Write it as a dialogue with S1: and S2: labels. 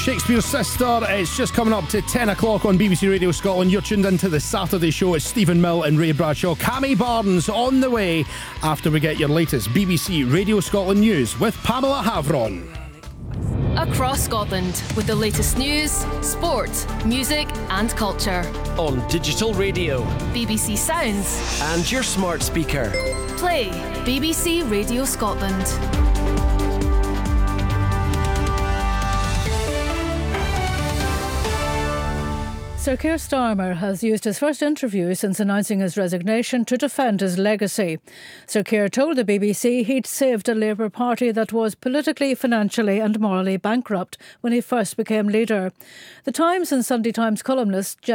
S1: Shakespeare's Sister. It's just coming up to 10 o'clock on BBC Radio Scotland. You're tuned into the Saturday show. It's Stephen Mill and Ray Bradshaw. Cammy Barnes on the way after we get your latest BBC Radio Scotland news with Pamela Havron.
S2: Across Scotland with the latest news, sport, music and culture.
S3: On digital radio,
S2: BBC Sounds
S3: and your smart speaker.
S2: Play BBC Radio Scotland.
S4: Sir Keir Starmer has used his first interview since announcing his resignation to defend his legacy. Sir Keir told the BBC he'd saved a Labour Party that was politically, financially and morally bankrupt when he first became leader. The Times and Sunday Times columnist